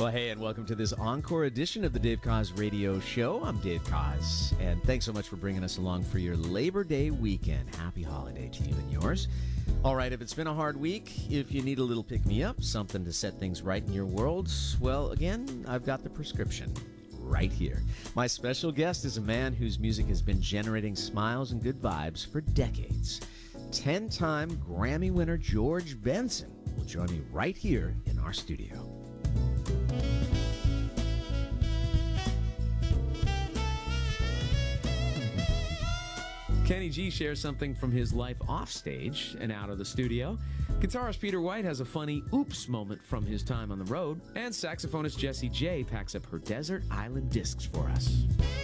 Well, hey, and welcome to this encore edition of the Dave Koz Radio Show. I'm Dave Koz, and thanks so much for bringing us along for your Labor Day weekend. Happy holiday to you and yours. All right, if it's been a hard week, if you need a little pick-me-up, something to set things right in your world, well, again, I've got the prescription right here. My special guest is a man whose music has been generating smiles and good vibes for decades. 10-time Grammy winner George Benson will join me right here in our studio. Kenny G shares something from his life offstage and out of the studio. Guitarist Peter White has a funny oops moment from his time on the road. And saxophonist Jessie J packs up her Desert Island Discs for us.